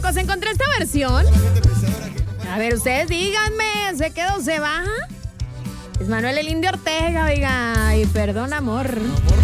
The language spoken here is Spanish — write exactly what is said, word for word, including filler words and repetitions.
locos, encontré esta versión. A ver, ustedes díganme, ¿se queda o se va? Es Manuel el Indio Ortega, oiga. Ay, perdón, amor.